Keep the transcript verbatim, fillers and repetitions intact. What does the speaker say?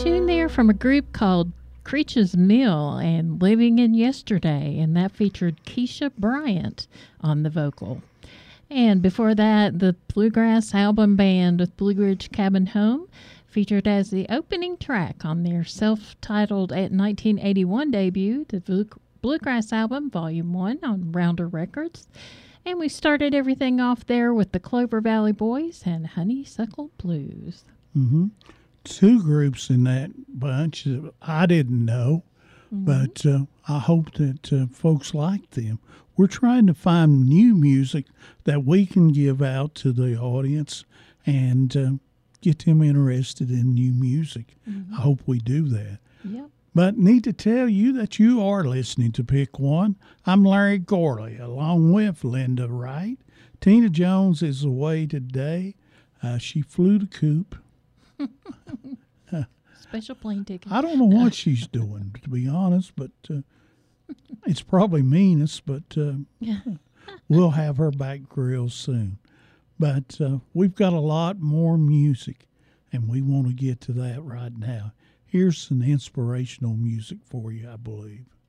tune there from a group called Creech's Mill and Living in Yesterday, and that featured Keisha Bryant on the vocal. And before that, the Bluegrass Album Band with Blue Ridge Cabin Home featured as the opening track on their self-titled nineteen eighty-one debut, the Blue- Bluegrass Album Volume one on Rounder Records. And we started everything off there with the Clover Valley Boys and Honeysuckle Blues. Mm-hmm. Two groups in that bunch that I didn't know, mm-hmm. but uh, I hope that uh, folks like them. We're trying to find new music that we can give out to the audience and uh, get them interested in new music. Mm-hmm. I hope we do that. Yep. But need to tell you that you are listening to Pick One. I'm Larry Gorley, along with Linda Wright. Tina Jones is away today. Uh, she flew to Coop. Special plane ticket. I don't know what she's doing, to be honest, but uh, it's probably meanest, but uh, we'll have her back real soon. But uh, we've got a lot more music, and we want to get to that right now. Here's some inspirational music for you, I believe.